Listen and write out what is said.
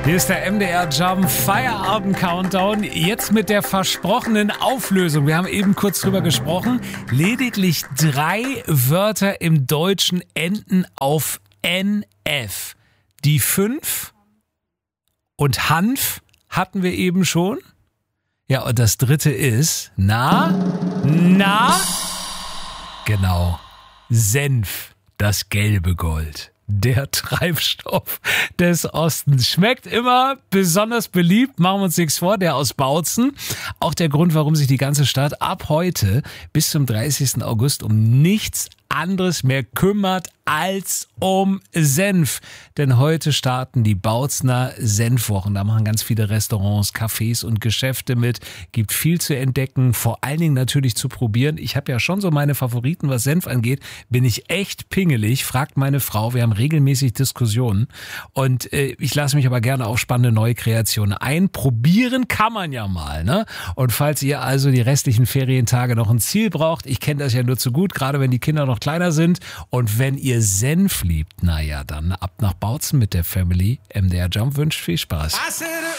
Hier ist der MDR Jump Feierabend Countdown. Jetzt mit der versprochenen Auflösung. Wir haben eben kurz drüber gesprochen. Lediglich 3 Wörter im Deutschen enden auf NF. Die 5 und Hanf hatten wir eben schon. Ja, und das 3. ist, genau, Senf, das gelbe Gold. Der Treibstoff des Ostens. Schmeckt immer besonders beliebt, machen wir uns nichts vor, der aus Bautzen. Auch der Grund, warum sich die ganze Stadt ab heute bis zum 30. August um nichts anderes mehr kümmert als um Senf. Denn heute starten die Bautzener Senfwochen. Da machen ganz viele Restaurants, Cafés und Geschäfte mit. Gibt viel zu entdecken, vor allen Dingen natürlich zu probieren. Ich habe ja schon so meine Favoriten, was Senf angeht. Bin ich echt pingelig, fragt meine Frau. Wir haben regelmäßig Diskussionen. Und ich lasse mich aber gerne auf spannende neue Kreationen ein. Probieren kann man ja mal, ne? Und falls ihr also die restlichen Ferientage noch ein Ziel braucht, ich kenne das ja nur zu gut, gerade wenn die Kinder noch kleiner sind. Und wenn ihr Senf liebt, naja, dann ab nach Bautzen mit der Family. MDR Jump wünscht viel Spaß.